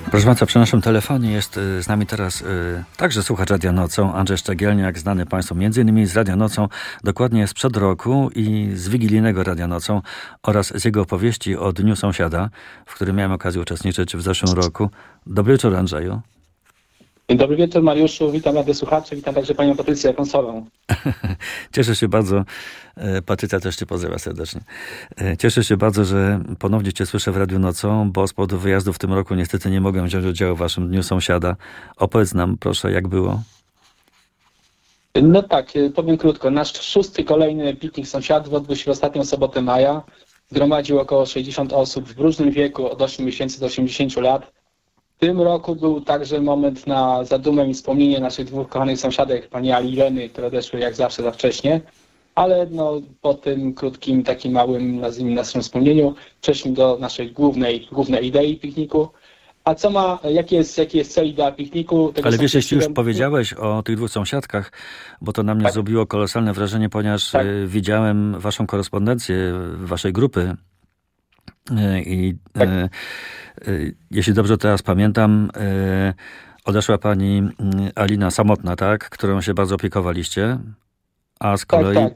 Proszę Państwa, przy naszym telefonie jest z nami teraz także słuchacz Radia Nocą, Andrzej Szczegielniak, znany Państwu m.in. z Radia Nocą, dokładnie sprzed roku i z wigilijnego Radia Nocą oraz z jego opowieści o Dniu Sąsiada, w którym miałem okazję uczestniczyć w zeszłym roku. Dobry wieczór, Andrzeju. Dobry wieczór, Mariuszu. Witam radiosłuchaczy, witam także panią Patrycję Konsolą. Cieszę się bardzo, Patrycja też cię pozdrawia serdecznie. Cieszę się bardzo, że ponownie cię słyszę w Radiu Nocą, bo z powodu wyjazdu w tym roku niestety nie mogłem wziąć udziału w waszym Dniu Sąsiada. Opowiedz nam proszę, jak było? No tak, powiem krótko. Nasz 6. kolejny piknik sąsiadów odbył się w ostatnią sobotę maja. Zgromadził około 60 osób w różnym wieku, od 8 miesięcy do 80 lat. W tym roku był także moment na zadumę i wspomnienie naszych dwóch kochanych sąsiadek, pani Ali i Leny, które odeszły jak zawsze za wcześnie. Ale po tym krótkim, takim małym, nazwijmy naszym wspomnieniu, przeszliśmy do naszej głównej idei pikniku. A jaki jest cel, idea pikniku? Ale wiesz, jeśli już powiedziałeś o tych dwóch sąsiadkach, bo to na mnie zrobiło kolosalne wrażenie, ponieważ widziałem waszą korespondencję, waszej grupy i jeśli dobrze teraz pamiętam, odeszła pani Alina samotna, tak? Którą się bardzo opiekowaliście, a z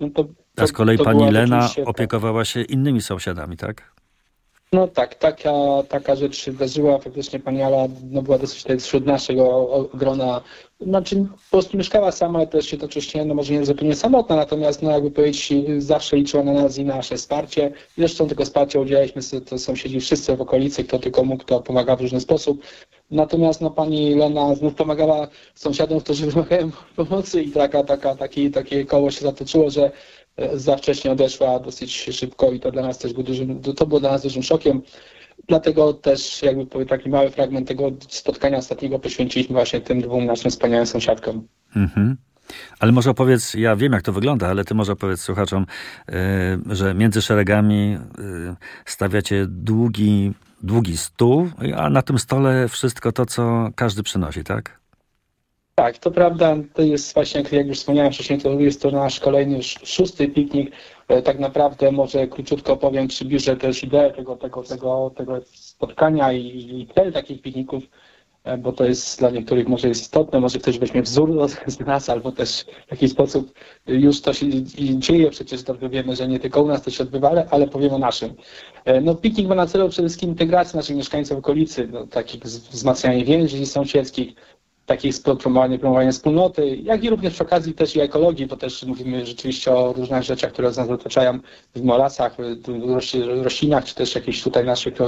kolei pani Lena opiekowała się innymi sąsiadami, tak? No tak, taka rzecz się wydarzyła. Faktycznie pani Ala była dosyć wśród naszego grona. Znaczy po prostu mieszkała sama, ale też się to oczywiście, może nie zupełnie samotna, natomiast jakby powiedzieć, zawsze liczyła na nas i na nasze wsparcie. I zresztą tego wsparcia udzielaliśmy to sąsiedzi wszyscy w okolicy, kto tylko mógł, kto pomagał w różny sposób. Natomiast pani Lena znów pomagała sąsiadom, którzy wymagają pomocy i takie koło się zatoczyło, że za wcześnie odeszła dosyć szybko i to dla nas też było dla nas dużym szokiem. Dlatego też taki mały fragment tego spotkania ostatniego poświęciliśmy właśnie tym dwóm naszym wspaniałym sąsiadkom. Mhm. Ale może opowiedz, ja wiem jak to wygląda, ale ty może opowiedz słuchaczom, że między szeregami stawiacie długi stół, a na tym stole wszystko to, co każdy przynosi, tak? Tak, to prawda. To jest właśnie, jak już wspomniałem wcześniej, to jest to nasz kolejny już 6. piknik. Tak naprawdę może króciutko powiem, przybliżę też ideę tego spotkania i cel takich pikników, bo to jest dla niektórych może jest istotne, może ktoś weźmie wzór z nas, albo też w jakiś sposób już to się dzieje, przecież dobrze wiemy, że nie tylko u nas to się odbywa, ale powiem o naszym. Piknik ma na celu przede wszystkim integrację naszych mieszkańców okolicy, takich wzmacnianie więzi sąsiedzkich, takich promowanie wspólnoty, jak i również przy okazji też i ekologii, bo też mówimy rzeczywiście o różnych rzeczach, które nas otaczają w lasach, roślinach, czy też jakichś tutaj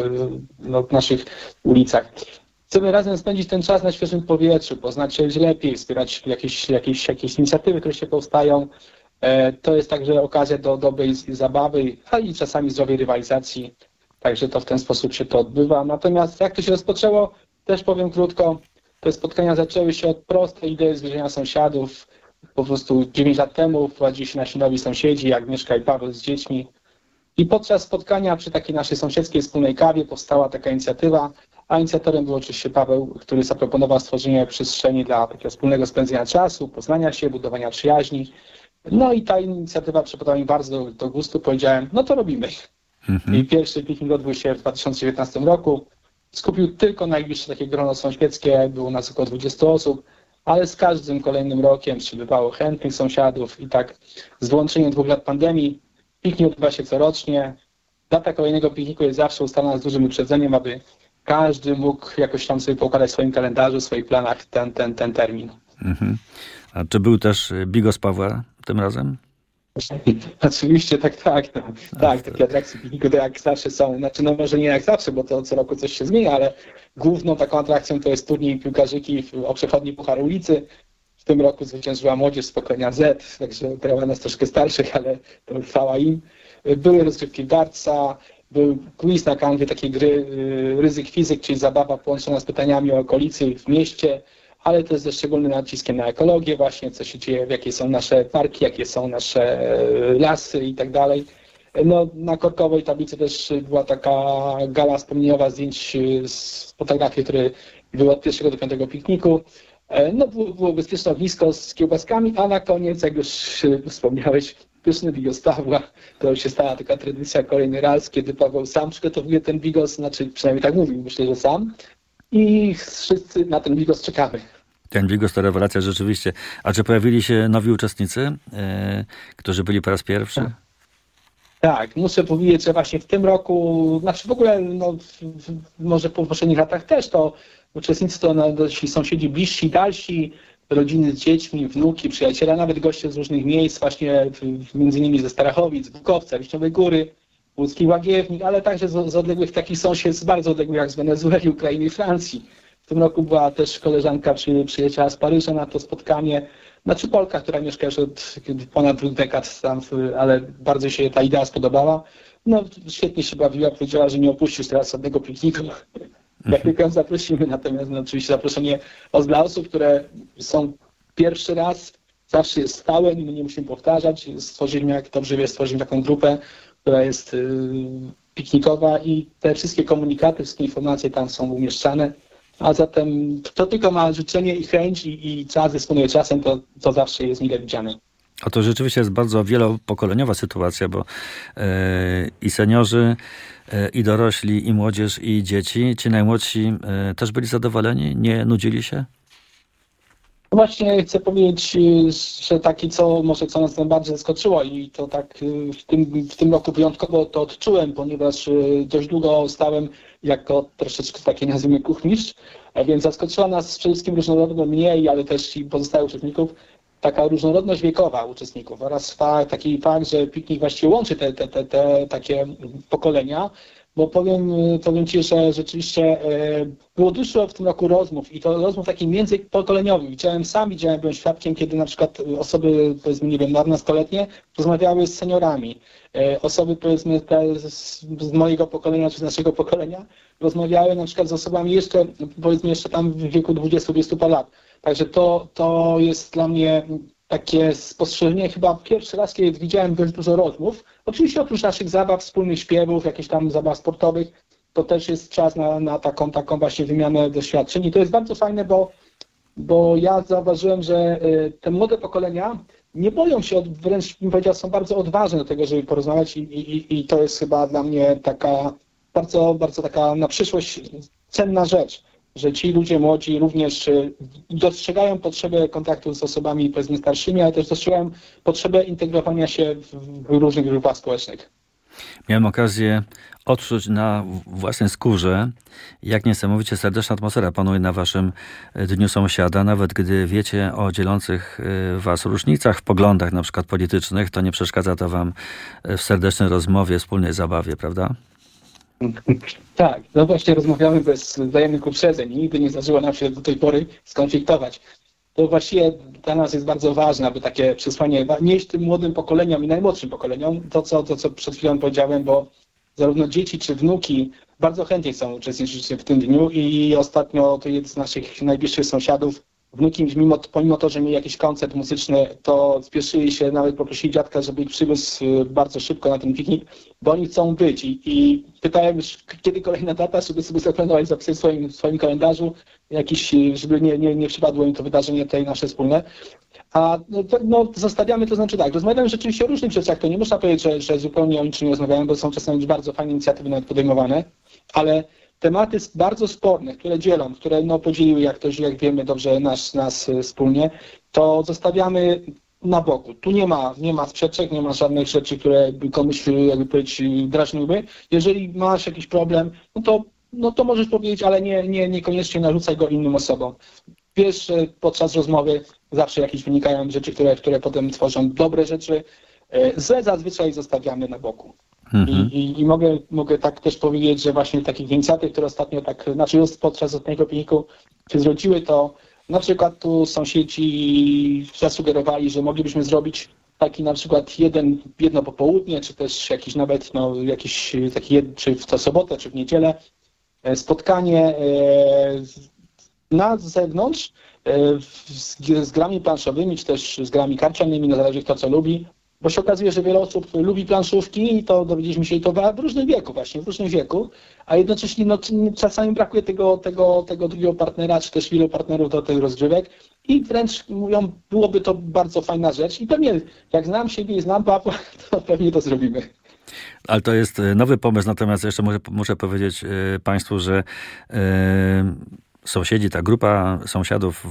naszych ulicach. Chcemy razem spędzić ten czas na świeżym powietrzu, poznać się lepiej, wspierać jakieś inicjatywy, które się powstają. To jest także okazja do dobrej zabawy, a i czasami zdrowej rywalizacji. Także to w ten sposób się to odbywa. Natomiast jak to się rozpoczęło, też powiem krótko. Te spotkania zaczęły się od prostej idei zbliżenia sąsiadów. Po prostu 9 lat temu wprowadzili się nasi nowi sąsiedzi, Agnieszka i Paweł z dziećmi. I podczas spotkania przy takiej naszej sąsiedzkiej wspólnej kawie powstała taka inicjatywa, a inicjatorem był oczywiście Paweł, który zaproponował stworzenie przestrzeni dla takiego wspólnego spędzenia czasu, poznania się, budowania przyjaźni. No i ta inicjatywa przypadła mi bardzo do gustu. Powiedziałem, no to robimy. I pierwszy piknik odbył się w 2019 roku. Skupił tylko najbliższe takie grono sąsiedzkie, było nas około 20 osób, ale z każdym kolejnym rokiem przybywało chętnych sąsiadów i tak z wyłączeniem 2 lat pandemii piknik odbywa się corocznie. Data kolejnego pikniku jest zawsze ustalana z dużym wyprzedzeniem, aby każdy mógł jakoś tam sobie poukładać w swoim kalendarzu, w swoich planach ten termin. Mhm. A czy był też bigos Pawła tym razem? Oczywiście, tak. Takie atrakcje pikniku to jak zawsze są, może nie jak zawsze, bo to co roku coś się zmienia, ale główną taką atrakcją to jest turniej piłkarzyki o przechodni Puchar Ulicy. W tym roku zwyciężyła młodzież z pokolenia Z, także brała nas troszkę starszych, ale to chwała im. Były rozgrywki w dartsa, był quiz na kanwie takiej gry ryzyk fizyk, czyli zabawa połączona z pytaniami o okolicy w mieście, ale to jest ze szczególnym naciskiem na ekologię właśnie, co się dzieje, jakie są nasze parki, jakie są nasze lasy i tak dalej. Na korkowej tablicy też była taka gala wspomnieniowa zdjęć z fotografii, które były od 1. do 5. pikniku. Było bezpieczne ognisko z kiełbaskami, a na koniec, jak już wspomniałeś, pyszny bigos Pawła. To już się stała taka tradycja kolejny raz, kiedy Paweł sam przygotowuje ten bigos, przynajmniej tak mówił, myślę, że sam. i wszyscy na ten bigos czekamy. Ten bigos to rewelacja rzeczywiście. A czy pojawili się nowi uczestnicy, którzy byli po raz pierwszy? Tak, muszę powiedzieć, że właśnie w tym roku, znaczy w ogóle, może po poprzednich latach też, to uczestnicy to nasi sąsiedzi bliżsi, dalsi, rodziny z dziećmi, wnuki, przyjaciele, nawet goście z różnych miejsc, właśnie między innymi ze Starachowic, Bukowca, Wiśniowej Góry, Łódzki Łagiewnik, ale także z odległych takich sąsiedztw, bardzo odległych jak z Wenezueli, Ukrainy i Francji. W tym roku była też koleżanka, przyjechała z Paryża na to spotkanie, znaczy Polka, która mieszka już od ponad 2 dekad tam, ale bardzo się ta idea spodobała. No świetnie się bawiła, powiedziała, że nie opuścisz teraz żadnego pikniku. Jak tylko ją zaprosimy, natomiast oczywiście zaproszenie dla osób, które są pierwszy raz, zawsze jest stałe, my nie musimy powtarzać. Stworzyliśmy, jak dobrze wie, taką grupę, która jest piknikowa i te wszystkie komunikaty, wszystkie informacje tam są umieszczane. A zatem kto tylko ma życzenie i chęć i czas dysponuje czasem, to zawsze jest mile widziane. To rzeczywiście jest bardzo wielopokoleniowa sytuacja, bo i seniorzy, i dorośli, i młodzież, i dzieci, ci najmłodsi też byli zadowoleni? Nie nudzili się? Właśnie chcę powiedzieć, że co nas najbardziej zaskoczyło i to tak w tym roku wyjątkowo to odczułem, ponieważ dość długo stałem jako troszeczkę taki, nazwijmy, kuchmistrz, więc zaskoczyła nas przede wszystkim różnorodność mnie, ale też i pozostałych uczestników, taka różnorodność wiekowa uczestników oraz taki fakt, że piknik właściwie łączy te takie pokolenia, bo powiem Ci, że rzeczywiście było dużo w tym roku rozmów i to rozmów takich międzypokoleniowych. Byłem świadkiem, kiedy na przykład osoby, powiedzmy, nie wiem, 12-letnie rozmawiały z seniorami. Osoby, powiedzmy, z mojego pokolenia czy z naszego pokolenia rozmawiały na przykład z osobami jeszcze tam w wieku 20-20 par lat. Także to jest dla mnie takie spostrzeżenie, chyba pierwszy raz, kiedy widziałem dość dużo rozmów. Oczywiście oprócz naszych zabaw, wspólnych śpiewów, jakichś tam zabaw sportowych, to też jest czas na taką właśnie wymianę doświadczeń. I to jest bardzo fajne, bo ja zauważyłem, że te młode pokolenia nie boją się, wręcz bym powiedział, są bardzo odważne do tego, żeby porozmawiać i to jest chyba dla mnie taka bardzo, bardzo taka na przyszłość cenna rzecz, że ci ludzie młodzi również dostrzegają potrzebę kontaktu z osobami, powiedzmy, starszymi, ale też dostrzegają potrzebę integrowania się w różnych grupach społecznych. Miałem okazję odczuć na własnej skórze, jak niesamowicie serdeczna atmosfera panuje na waszym Dniu Sąsiada. Nawet gdy wiecie o dzielących was różnicach w poglądach, na przykład politycznych, to nie przeszkadza to wam w serdecznej rozmowie, wspólnej zabawie, prawda? Tak, no właśnie rozmawiamy bez wzajemnych uprzedzeń. Nigdy nie zdarzyło nam się do tej pory skonfliktować. To właściwie dla nas jest bardzo ważne, aby takie przesłanie nieść tym młodym pokoleniom i najmłodszym pokoleniom, to co przed chwilą powiedziałem, bo zarówno dzieci czy wnuki bardzo chętnie chcą uczestniczyć w tym dniu i ostatnio to jeden z naszych najbliższych sąsiadów, wnuki, pomimo to, że mieli jakiś koncert muzyczny, to spieszyli się, nawet poprosili dziadka, żeby ich przywiózł bardzo szybko na ten piknik, bo oni chcą być i pytałem już, kiedy kolejna data, żeby sobie zaplanować, zapisać w swoim kalendarzu, żeby nie przypadło im to wydarzenie tutaj nasze wspólne. A zostawiamy, to znaczy tak, rozmawiamy rzeczywiście o różnych rzeczach, to nie można powiedzieć, że zupełnie o niczym nie rozmawiamy, bo są czasami już bardzo fajne inicjatywy nawet podejmowane, ale tematy bardzo sporne, które dzielą, które podzieliły, jak wiemy dobrze, nas wspólnie, to zostawiamy na boku. Tu nie ma sprzeczek, nie ma żadnych rzeczy, które by komuś, jakby powiedzieć, drażniły. Jeżeli masz jakiś problem, to możesz powiedzieć, ale niekoniecznie narzucaj go innym osobom. Wiesz, że podczas rozmowy zawsze jakieś wynikają rzeczy, które potem tworzą dobre rzeczy. Złe zazwyczaj zostawiamy na boku. I mogę tak też powiedzieć, że właśnie takich inicjatyw, które ostatnio już podczas ostatniego pikniku się zrodziły, to na przykład tu sąsiedzi zasugerowali, że moglibyśmy zrobić taki na przykład jedno popołudnie, czy też jakiś nawet czy w sobotę, czy w niedzielę spotkanie na zewnątrz z grami planszowymi, czy też z grami karcianymi, no zależy kto co lubi, bo się okazuje, że wiele osób lubi planszówki i to dowiedzieliśmy się to w różnym wieku, a jednocześnie czasami brakuje tego drugiego partnera, czy też wielu partnerów do tych rozgrywek i wręcz mówią, byłoby to bardzo fajna rzecz i pewnie jak znam siebie i znam Pawła, to pewnie to zrobimy. Ale to jest nowy pomysł, natomiast jeszcze muszę powiedzieć Państwu, że sąsiedzi, ta grupa sąsiadów